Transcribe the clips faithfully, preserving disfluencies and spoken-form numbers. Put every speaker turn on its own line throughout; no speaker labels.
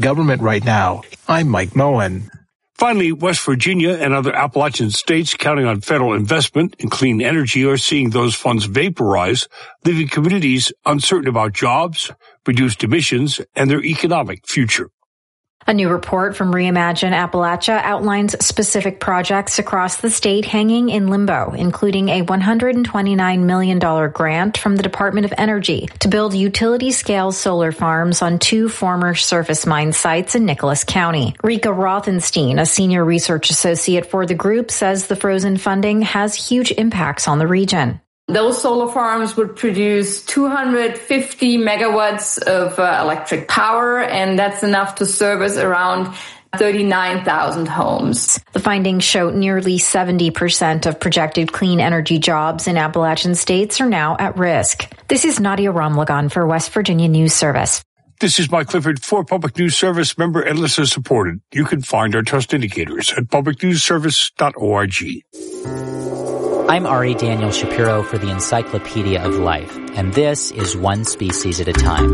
Government right now. I'm Mike Moen.
Finally, West Virginia and other Appalachian states counting on federal investment in clean energy are seeing those funds vaporize, leaving communities uncertain about jobs, reduced emissions, and their economic future.
A new report from Reimagine Appalachia outlines specific projects across the state hanging in limbo, including a one hundred twenty-nine million dollars grant from the Department of Energy to build utility-scale solar farms on two former surface mine sites in Nicholas County. Rika Rothenstein, a senior research associate for the group, says the frozen funding has huge impacts on the region.
Those solar farms would produce two hundred fifty megawatts of uh, electric power, and that's enough to service around thirty-nine thousand homes.
The findings show nearly seventy percent of projected clean energy jobs in Appalachian states are now at risk. This is Nadia Ramlagan for West Virginia News Service.
This is Mike Clifford for Public News Service, member and listener supported. You can find our trust indicators at public news service dot org.
I'm Ari Daniel Shapiro for the Encyclopedia of Life, and this is One Species at a Time.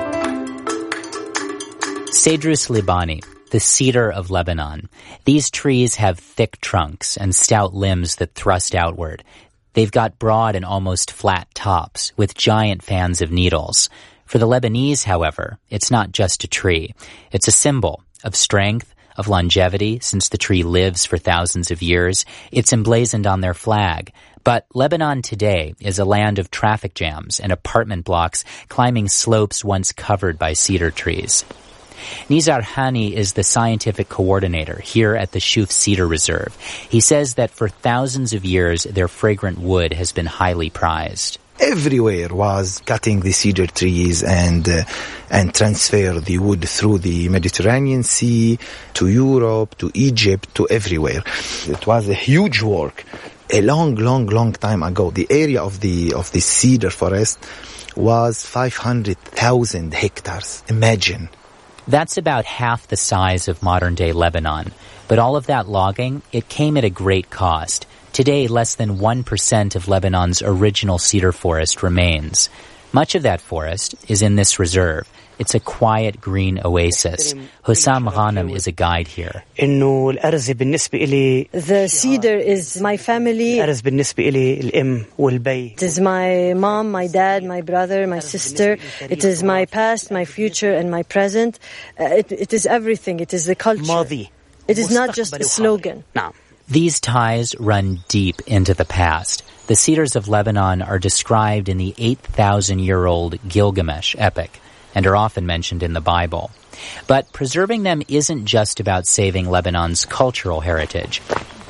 Cedrus libani, the cedar of Lebanon. These trees have thick trunks and stout limbs that thrust outward. They've got broad and almost flat tops with giant fans of needles. For the Lebanese, however, it's not just a tree. It's a symbol of strength, of longevity, since the tree lives for thousands of years. It's emblazoned on their flag. But Lebanon today is a land of traffic jams and apartment blocks climbing slopes once covered by cedar trees. Nizar Hani is the scientific coordinator here at the Shuf Cedar Reserve. He says that for thousands of years, their fragrant wood has been highly prized.
Everywhere was cutting the cedar trees and uh, and transfer the wood through the Mediterranean Sea to Europe, to Egypt, to everywhere. It was a huge work. A long, long, long time ago, the area of the of the cedar forest was five hundred thousand hectares. Imagine.
That's about half the size of modern-day Lebanon. But all of that logging, it came at a great cost. Today, less than one percent of Lebanon's original cedar forest remains. Much of that forest is in this reserve. It's a quiet green oasis. Hussam Ghanem is a guide here.
The cedar is my family. It is my mom, my dad, my brother, my sister. It is my past, my future, and my present. Uh, it, it is everything. It is the culture. It is not just a slogan.
These ties run deep into the past. The cedars of Lebanon are described in the eight thousand year old Gilgamesh epic and are often mentioned in the Bible. But preserving them isn't just about saving Lebanon's cultural heritage.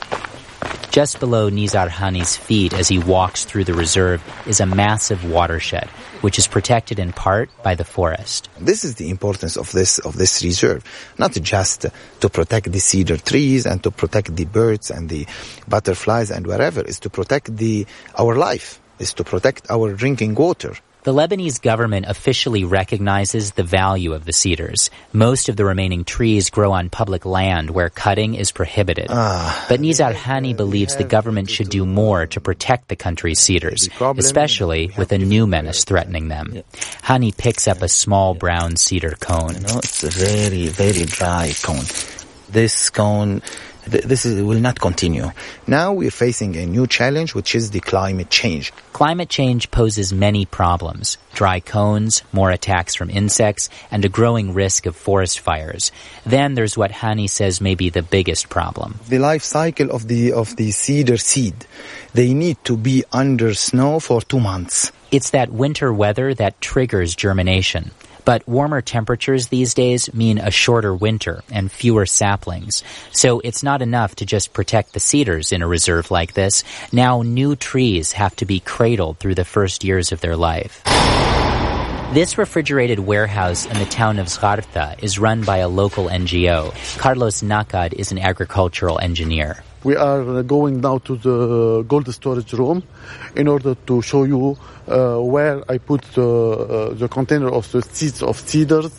Just below Nizar Hani's feet as he walks through the reserve is a massive watershed, which is protected in part by the forest.
This is the importance of this of this reserve, not just to protect the cedar trees and to protect the birds and the butterflies and whatever. It's to protect the our life. It's to protect our drinking water.
The Lebanese government officially recognizes the value of the cedars. Most of the remaining trees grow on public land where cutting is prohibited.
Ah,
but Nizar Hani believes the government should do more to protect the country's cedars, especially with a new menace threatening them. Hani picks up a small brown cedar cone.
You know, it's a very, very dry cone. This cone, th- this is, will not continue. Now we're facing a new challenge, which is the climate change.
Climate change poses many problems. Dry cones, more attacks from insects, and a growing risk of forest fires. Then there's what Hani says may be the biggest problem.
The life cycle of the of the cedar seed. They need to be under snow for two months.
It's that winter weather that triggers germination. But warmer temperatures these days mean a shorter winter and fewer saplings. So it's not enough to just protect the cedars in a reserve like this. Now new trees have to be cradled through the first years of their life. This refrigerated warehouse in the town of Zgharta is run by a local N G O. Carlos Nakad is an agricultural engineer.
We are going now to the gold storage room in order to show you uh, where I put uh, uh, the container of the seeds of cedars.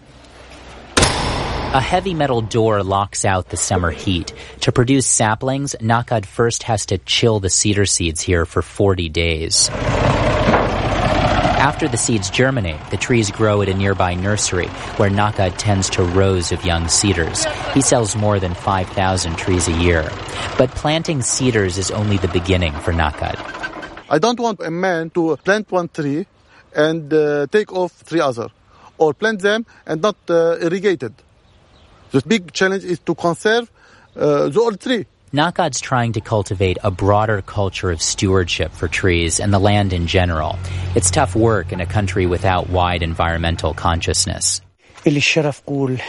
A heavy metal door locks out the summer heat. To produce saplings, Nakad first has to chill the cedar seeds here for forty days. After the seeds germinate, the trees grow at a nearby nursery where Naqad tends to rows of young cedars. He sells more than five thousand trees a year. But planting cedars is only the beginning for Naqad.
I don't want a man to plant one tree and uh, take off three other, or plant them and not uh, irrigate it. The big challenge is to conserve uh, the old tree.
Naqad's trying to cultivate a broader culture of stewardship for trees and the land in general. It's tough work in a country without wide environmental consciousness. Hussam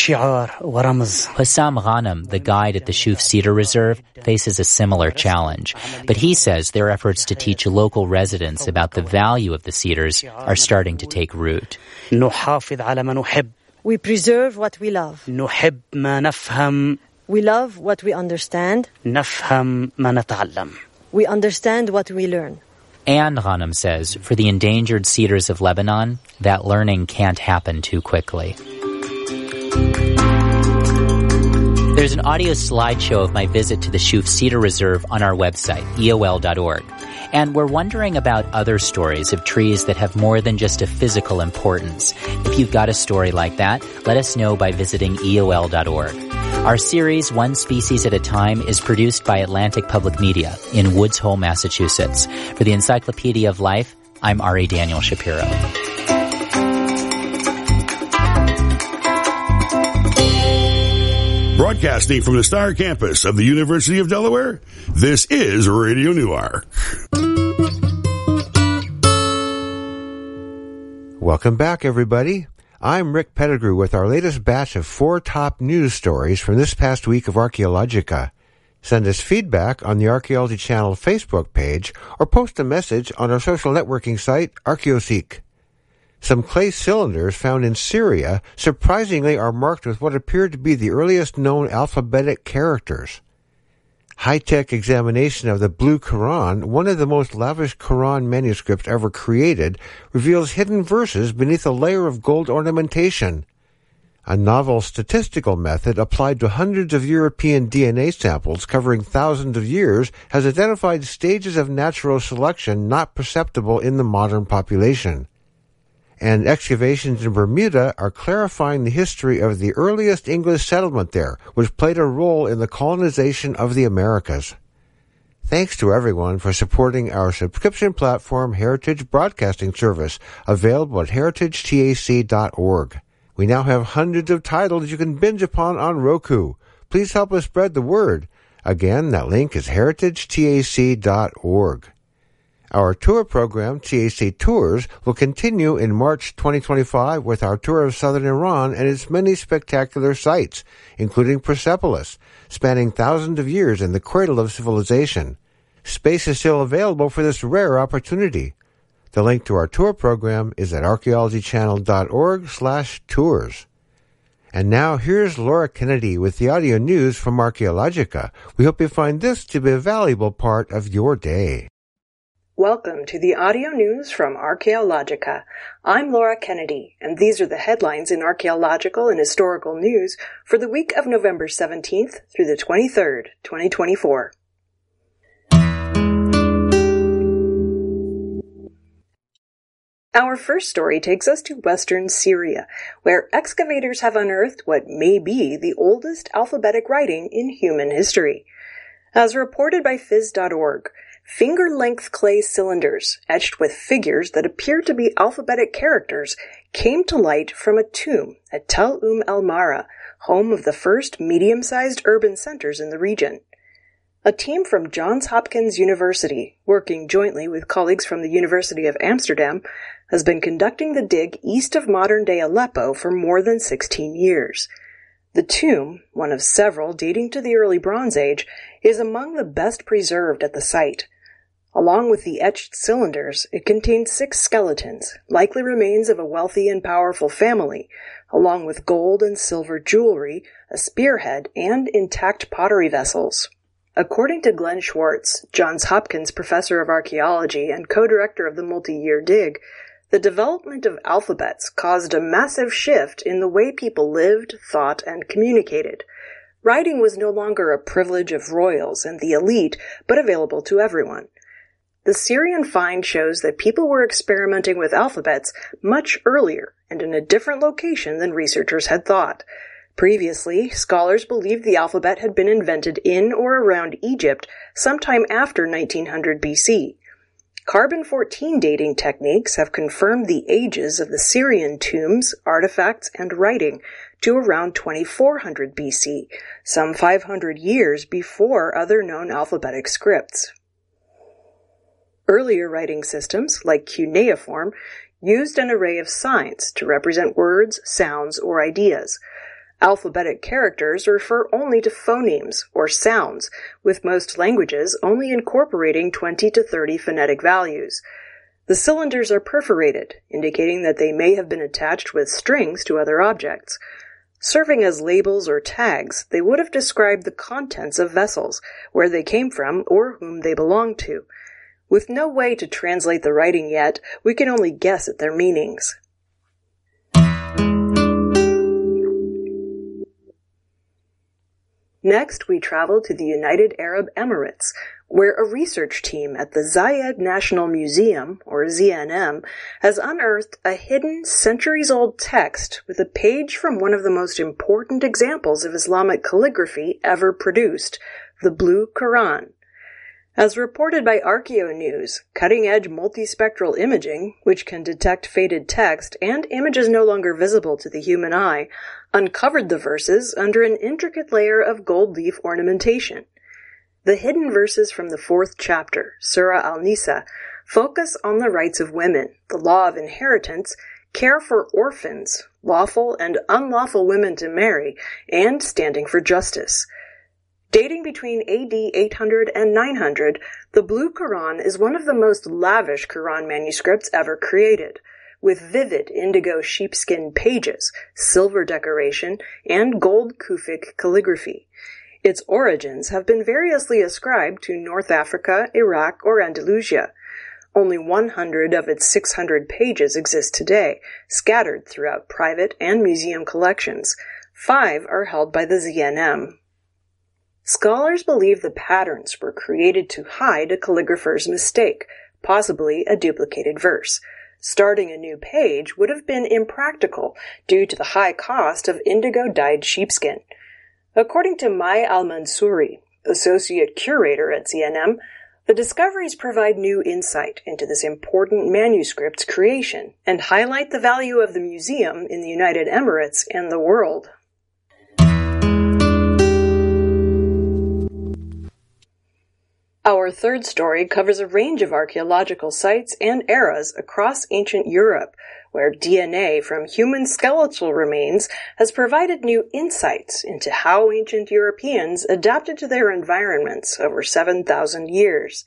Ghanem, the guide at the Shuf Cedar Reserve, faces a similar challenge. But he says their efforts to teach local residents about the value of the cedars are starting to take root.
We preserve what we love. We love what we understand. We understand what we learn.
And Ghanem says, for the endangered cedars of Lebanon, that learning can't happen too quickly. There's an audio slideshow of my visit to the Shuf Cedar Reserve on our website, E O L dot org. And we're wondering about other stories of trees that have more than just a physical importance. If you've got a story like that, let us know by visiting E O L dot org. Our series, One Species at a Time, is produced by Atlantic Public Media in Woods Hole, Massachusetts. For the Encyclopedia of Life, I'm Ari Daniel Shapiro.
Broadcasting from the Star Campus of the University of Delaware, this is Radio Newark.
Welcome back, everybody. I'm Rick Pettigrew with our latest batch of four top news stories from this past week of Archaeologica. Send us feedback on the Archaeology Channel Facebook page or post a message on our social networking site, Archaeoseek. Some clay cylinders found in Syria surprisingly are marked with what appear to be the earliest known alphabetic characters. High-tech examination of the Blue Quran, one of the most lavish Quran manuscripts ever created, reveals hidden verses beneath a layer of gold ornamentation. A novel statistical method applied to hundreds of European D N A samples covering thousands of years has identified stages of natural selection not perceptible in the modern population. And excavations in Bermuda are clarifying the history of the earliest English settlement there, which played a role in the colonization of the Americas. Thanks to everyone for supporting our subscription platform Heritage Broadcasting Service, available at heritage tac dot org. We now have hundreds of titles you can binge upon on Roku. Please help us spread the word. Again, that link is heritage tac dot org. Our tour program, T A C Tours, will continue in March twenty twenty-five with our tour of southern Iran and its many spectacular sites, including Persepolis, spanning thousands of years in the cradle of civilization. Space is still available for this rare opportunity. The link to our tour program is at archaeology channel dot org slash tours. And now here's Laura Kennedy with the audio news from Archaeologica. We hope you find this to be a valuable part of your day.
Welcome to the audio news from Archaeologica. I'm Laura Kennedy, and these are the headlines in archaeological and historical news for the week of November seventeenth through the twenty-third, twenty twenty-four. Our first story takes us to western Syria, where excavators have unearthed what may be the oldest alphabetic writing in human history. As reported by phys dot org, finger-length clay cylinders, etched with figures that appear to be alphabetic characters, came to light from a tomb at Tel Umm el-Mara, home of the first medium-sized urban centers in the region. A team from Johns Hopkins University, working jointly with colleagues from the University of Amsterdam, has been conducting the dig east of modern-day Aleppo for more than sixteen years. The tomb, one of several dating to the early Bronze Age, is among the best preserved at the site. Along with the etched cylinders, it contains six skeletons, likely remains of a wealthy and powerful family, along with gold and silver jewelry, a spearhead, and intact pottery vessels. According to Glenn Schwartz, Johns Hopkins professor of archaeology and co-director of the multi-year dig, the development of alphabets caused a massive shift in the way people lived, thought, and communicated. Writing was no longer a privilege of royals and the elite, but available to everyone. the Syrian find shows that people were experimenting with alphabets much earlier and in a different location than researchers had thought. Previously, scholars believed the alphabet had been invented in or around Egypt sometime after nineteen hundred B C. carbon fourteen dating techniques have confirmed the ages of the Syrian tombs, artifacts, and writing to around twenty-four hundred B C, some five hundred years before other known alphabetic scripts. Earlier writing systems, like cuneiform, used an array of signs to represent words, sounds, or ideas. Alphabetic characters refer only to phonemes, or sounds, with most languages only incorporating twenty to thirty phonetic values. The cylinders are perforated, indicating that they may have been attached with strings to other objects. Serving as labels or tags, they would have described the contents of vessels, where they came from or whom they belonged to. With no way to translate the writing yet, we can only guess at their meanings. Next, we travel to the United Arab Emirates, where a research team at the Zayed National Museum, or Z N M, has unearthed a hidden, centuries-old text with a page from one of the most important examples of Islamic calligraphy ever produced, the Blue Quran. As reported by ArchaeoNews, cutting-edge multispectral imaging, which can detect faded text and images no longer visible to the human eye, uncovered the verses under an intricate layer of gold leaf ornamentation. The hidden verses from the fourth chapter, Surah Al-Nisa, focus on the rights of women, the law of inheritance, care for orphans, lawful and unlawful women to marry, and standing for justice. Dating between A D eight hundred and nine hundred, the Blue Quran is one of the most lavish Quran manuscripts ever created, with vivid indigo sheepskin pages, silver decoration, and gold Kufic calligraphy. Its origins have been variously ascribed to North Africa, Iraq, or Andalusia. Only one hundred of its six hundred pages exist today, scattered throughout private and museum collections. Five are held by the Z N M. Scholars believe the patterns were created to hide a calligrapher's mistake, possibly a duplicated verse. Starting a new page would have been impractical due to the high cost of indigo-dyed sheepskin. According to Mai Al-Mansouri, associate curator at Z N M, the discoveries provide new insight into this important manuscript's creation and highlight the value of the museum in the United Emirates and the world. Our third story covers a range of archaeological sites and eras across ancient Europe, where D N A from human skeletal remains has provided new insights into how ancient Europeans adapted to their environments over seven thousand years.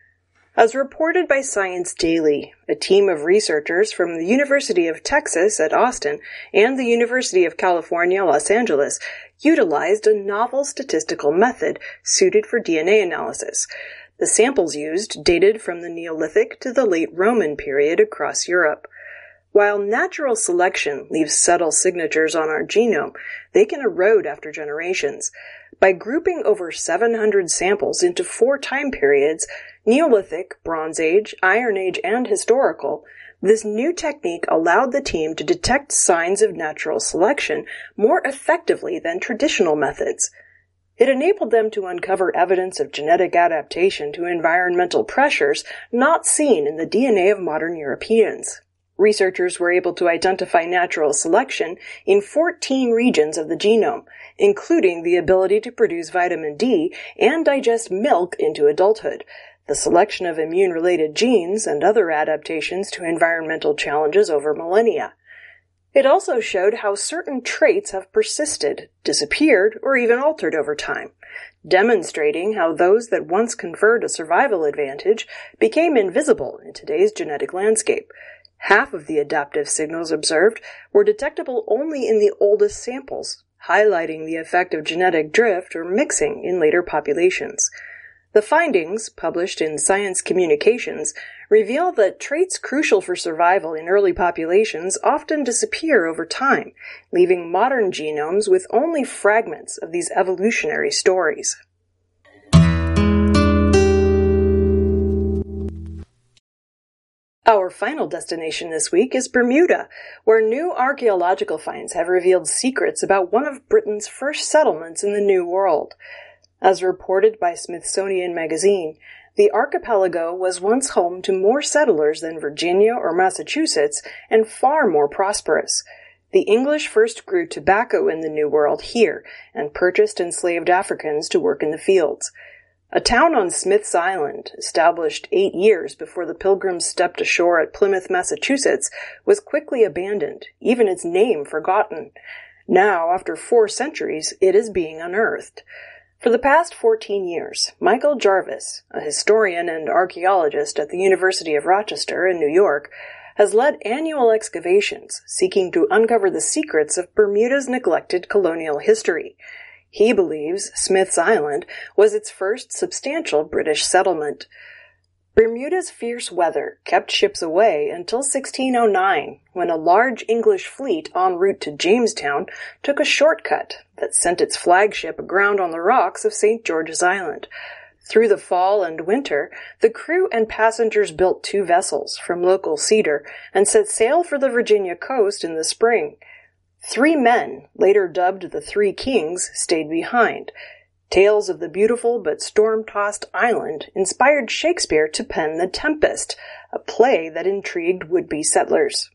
As reported by Science Daily, a team of researchers from the University of Texas at Austin and the University of California, Los Angeles, utilized a novel statistical method suited for D N A analysis. The samples used dated from the Neolithic to the late Roman period across Europe. While natural selection leaves subtle signatures on our genome, they can erode after generations. By grouping over seven hundred samples into four time periods, Neolithic, Bronze Age, Iron Age, and Historical, this new technique allowed the team to detect signs of natural selection more effectively than traditional methods. It enabled them to uncover evidence of genetic adaptation to environmental pressures not seen in the D N A of modern Europeans. Researchers were able to identify natural selection in fourteen regions of the genome, including the ability to produce vitamin D and digest milk into adulthood, the selection of immune-related genes, and other adaptations to environmental challenges over millennia. It also showed how certain traits have persisted, disappeared, or even altered over time, demonstrating how those that once conferred a survival advantage became invisible in today's genetic landscape. Half of the adaptive signals observed were detectable only in the oldest samples, highlighting the effect of genetic drift or mixing in later populations. The findings, published in Science Communications, reveal that traits crucial for survival in early populations often disappear over time, leaving modern genomes with only fragments of these evolutionary stories. Our final destination this week is Bermuda, where new archaeological finds have revealed secrets about one of Britain's first settlements in the New World. As reported by Smithsonian Magazine, the archipelago was once home to more settlers than Virginia or Massachusetts and far more prosperous. The English first grew tobacco in the New World here and purchased enslaved Africans to work in the fields. A town on Smith's Island, established eight years before the Pilgrims stepped ashore at Plymouth, Massachusetts, was quickly abandoned, even its name forgotten. Now, after four centuries, it is being unearthed. For the past fourteen years, Michael Jarvis, a historian and archaeologist at the University of Rochester in New York, has led annual excavations seeking to uncover the secrets of Bermuda's neglected colonial history. He believes Smith's Island was its first substantial British settlement. Bermuda's fierce weather kept ships away until sixteen oh nine, when a large English fleet en route to Jamestown took a shortcut that sent its flagship aground on the rocks of Saint George's Island. Through the fall and winter, the crew and passengers built two vessels from local cedar and set sail for the Virginia coast in the spring. Three men, later dubbed the Three Kings, stayed behind. Tales of the beautiful but storm-tossed island inspired Shakespeare to pen The Tempest, a play that intrigued would-be settlers.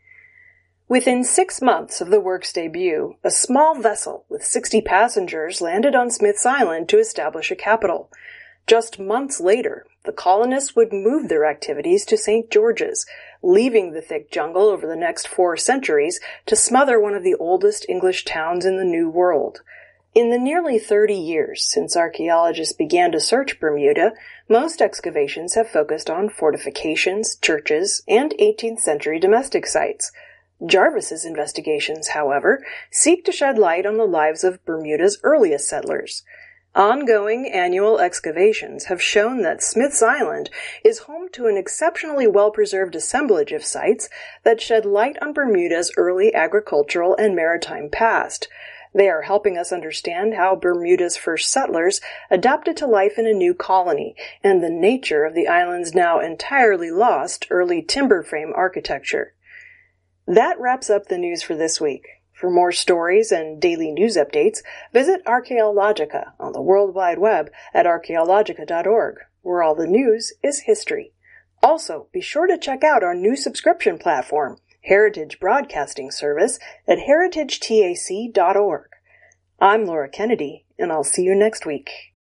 Within six months of the work's debut, a small vessel with sixty passengers landed on Smith's Island to establish a capital. Just months later, the colonists would move their activities to Saint George's, leaving the thick jungle over the next four centuries to smother one of the oldest English towns in the New World. In the nearly thirty years since archaeologists began to search Bermuda, most excavations have focused on fortifications, churches, and eighteenth century domestic sites. Jarvis's investigations, however, seek to shed light on the lives of Bermuda's earliest settlers. Ongoing annual excavations have shown that Smith's Island is home to an exceptionally well-preserved assemblage of sites that shed light on Bermuda's early agricultural and maritime past. They are helping us understand how Bermuda's first settlers adapted to life in a new colony and the nature of the island's now entirely lost early timber frame architecture. That wraps up the news for this week. For more stories and daily news updates, visit Archaeologica on the World Wide Web at archaeologica dot org, where all the news is history. Also, be sure to check out our new subscription platform, Heritage Broadcasting Service, at heritage tac dot org. I'm Laura Kennedy, and I'll see you next week.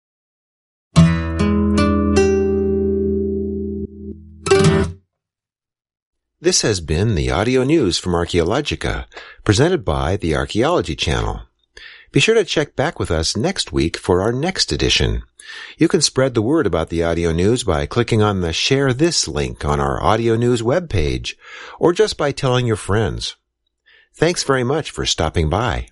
This has been the audio news from Archaeologica, presented by the Archaeology Channel. Be sure to check back with us next week for our next edition. You can spread the word about the audio news by clicking on the Share This link on our audio news webpage, or just by telling your friends. Thanks very much for stopping by.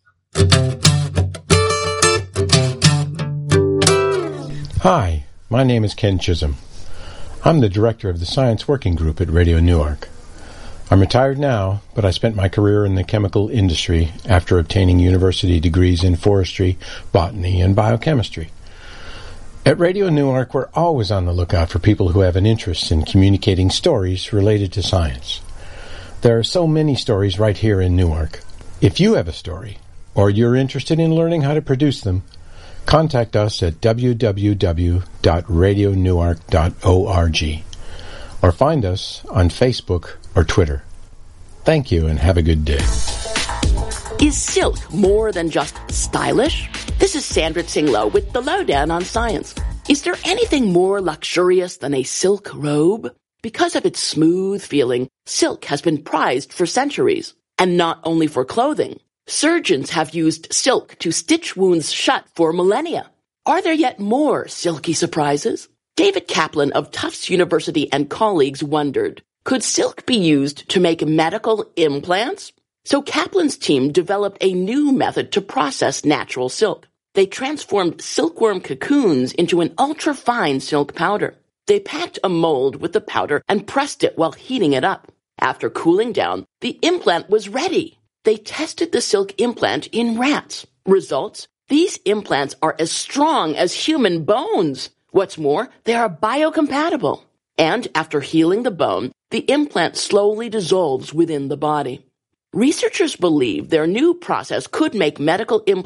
Hi, my name is Ken Chisholm. I'm the director of the Science Working Group at Radio Newark. I'm retired now, but I spent my career in the chemical industry after obtaining university degrees in forestry, botany, and biochemistry. At Radio Newark, we're always on the lookout for people who have an interest in communicating stories related to science. There are so many stories right here in Newark. If you have a story, or you're interested in learning how to produce them, contact us at w w w dot radio newark dot org or find us on Facebook or Twitter. Thank you and have a good day.
Is silk more than just stylish? This is Sandra Tsinglow with the Lowdown on Science. Is there anything more luxurious than a silk robe? Because of its smooth feeling, silk has been prized for centuries. And not only for clothing. Surgeons have used silk to stitch wounds shut for millennia. Are there yet more silky surprises? David Kaplan of Tufts University and colleagues wondered, could silk be used to make medical implants? So Kaplan's team developed a new method to process natural silk. They transformed silkworm cocoons into an ultra-fine silk powder. They packed a mold with the powder and pressed it while heating it up. After cooling down, the implant was ready. They tested the silk implant in rats. Results? These implants are as strong as human bones. What's more, they are biocompatible. And after healing the bone, the implant slowly dissolves within the body. Researchers believe their new process could make medical implants